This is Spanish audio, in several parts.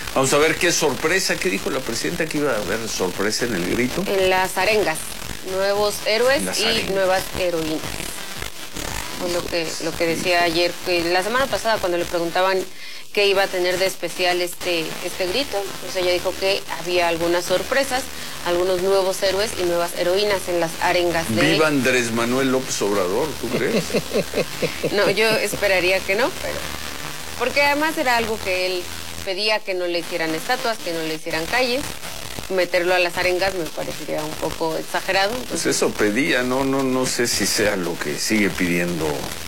Vamos a ver qué sorpresa. ¿Qué dijo la presidenta? Que iba a haber sorpresa en el grito. En las arengas, nuevos héroes y nuevas heroínas. Lo que decía ayer, que la semana pasada cuando le preguntaban qué iba a tener de especial este grito, pues ella dijo que había algunas sorpresas, algunos nuevos héroes y nuevas heroínas en las arengas de... ¡Viva Andrés Manuel López Obrador! ¿Tú crees? No, yo esperaría que no, pero... Porque además era algo que él pedía, que no le hicieran estatuas, que no le hicieran calles. Meterlo a las arengas me parecería un poco exagerado. Pues eso pedía, no sé si sea lo que sigue pidiendo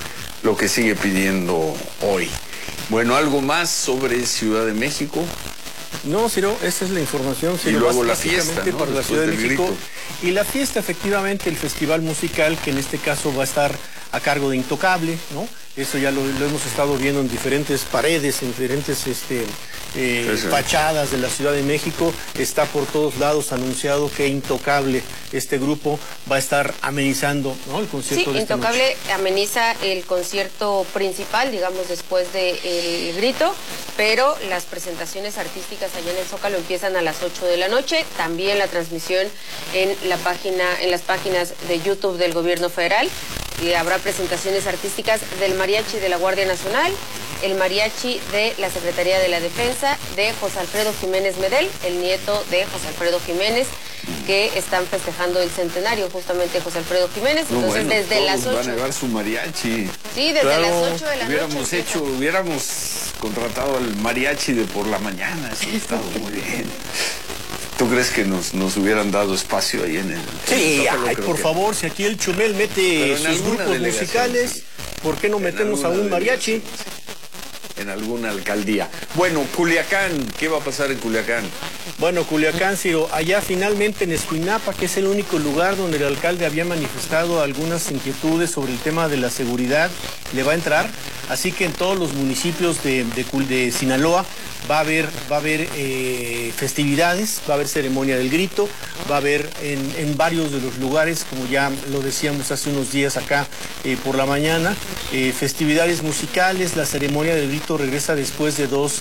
hoy. Bueno, ¿algo más sobre Ciudad de México? No, Ciro, esa es la información. Ciro, y luego la fiesta, ¿no? Para la Ciudad de México. Y la fiesta, efectivamente, el festival musical, que en este caso va a estar a cargo de Intocable, ¿no? Eso ya lo hemos estado viendo en diferentes paredes, en diferentes fachadas de la Ciudad de México. Está por todos lados anunciado que Intocable, este grupo, va a estar amenizando, ¿no?, el concierto de esta noche. Intocable ameniza el concierto principal, digamos, después del grito, pero las presentaciones artísticas allá en el Zócalo empiezan a las 8 de la noche. También la transmisión en las páginas de YouTube del Gobierno Federal. Y habrá presentaciones artísticas del Mariachi de la Guardia Nacional, el Mariachi de la Secretaría de la Defensa, de José Alfredo Jiménez Medel, el nieto de José Alfredo Jiménez, que están festejando el centenario justamente de José Alfredo Jiménez. Entonces, desde las 8... van a llevar su mariachi. Sí, desde las 8 de la noche. Hubiéramos contratado al mariachi de por la mañana, sí, estado muy bien. ¿Tú crees que nos hubieran dado espacio ahí en el... Sí, ay, por favor, si aquí el Chumel mete sus grupos musicales, ¿por qué no metemos a un mariachi? En alguna alcaldía. Bueno, Culiacán, ¿qué va a pasar en Culiacán? Bueno, Culiacán, Ciro, allá finalmente en Escuinapa, que es el único lugar donde el alcalde había manifestado algunas inquietudes sobre el tema de la seguridad, le va a entrar. Así que en todos los municipios de Sinaloa va a haber festividades, va a haber ceremonia del grito, va a haber en varios de los lugares, como ya lo decíamos hace unos días acá por la mañana, festividades musicales. La ceremonia del grito regresa después de dos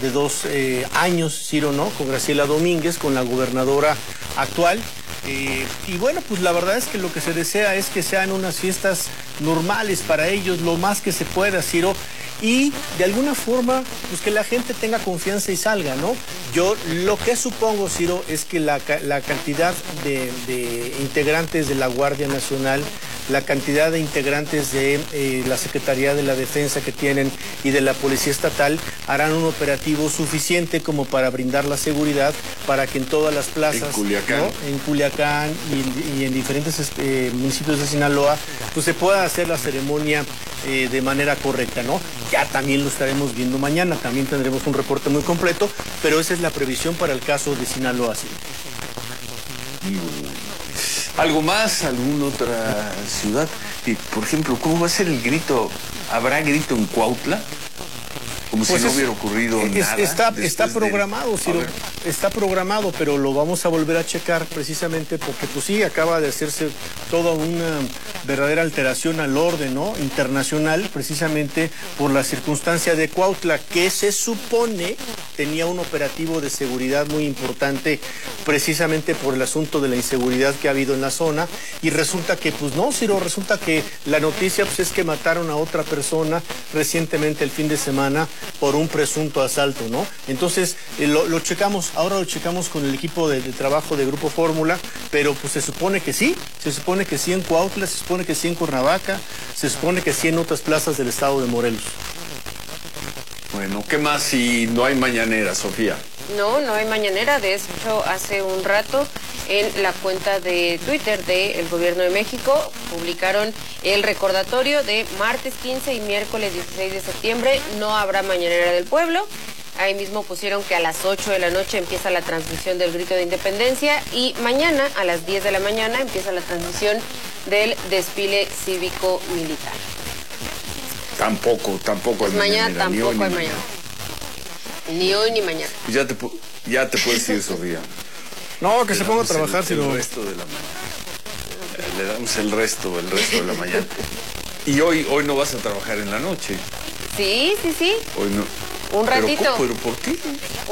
años, Ciro, ¿no?, con Graciela Domínguez, con la gobernadora actual. Y bueno, pues la verdad es que lo que se desea es que sean unas fiestas normales para ellos, lo más que se pueda, Ciro, y de alguna forma, pues que la gente tenga confianza y salga, ¿no? Yo lo que supongo, Ciro, es que la cantidad de integrantes de la Guardia Nacional, la cantidad de integrantes de la Secretaría de la Defensa que tienen y de la Policía Estatal harán un operativo suficiente como para brindar la seguridad para que en todas las plazas, en Culiacán, ¿no?, en Culiacán y en diferentes municipios de Sinaloa, pues se pueda hacer la ceremonia de manera correcta, ¿no? Ya también lo estaremos viendo mañana, también tendremos un reporte muy completo, pero esa es la previsión para el caso de Sinaloa. ¿Sí? ¿Algo más? ¿Alguna otra ciudad? Y, por ejemplo, ¿cómo va a ser el grito? ¿Habrá grito en Cuautla? Como pues si no hubiera ocurrido nada. Está programado, Ciro, está programado, pero lo vamos a volver a checar precisamente porque pues sí, acaba de hacerse toda una verdadera alteración al orden, ¿no?, internacional, precisamente por la circunstancia de Cuautla, que se supone tenía un operativo de seguridad muy importante precisamente por el asunto de la inseguridad que ha habido en la zona, y resulta que pues no, Ciro, resulta que la noticia pues es que mataron a otra persona recientemente el fin de semana por un presunto asalto, ¿no? Entonces lo checamos, ahora lo checamos con el equipo de trabajo de Grupo Fórmula, pero pues se supone que sí en Cuautla, se supone que sí en Cuernavaca, se supone que sí en otras plazas del estado de Morelos. Bueno, ¿qué más si no hay mañanera, Sofía? No hay mañanera. De hecho, hace un rato en la cuenta de Twitter del Gobierno de México publicaron el recordatorio de martes 15 y miércoles 16 de septiembre. No habrá mañanera del pueblo. Ahí mismo pusieron que a las 8 de la noche empieza la transmisión del grito de independencia y mañana a las 10 de la mañana empieza la transmisión del desfile cívico-militar. Tampoco pues hay mañana. Tampoco hay mañana. Ni hoy ni mañana. Ya te puedes ir, Sofía. No, que se ponga a trabajar, si no. El resto de la mañana. Le damos el resto de la mañana. Y hoy no vas a trabajar en la noche. Sí. Hoy no. Un ratito. ¿Pero por qué?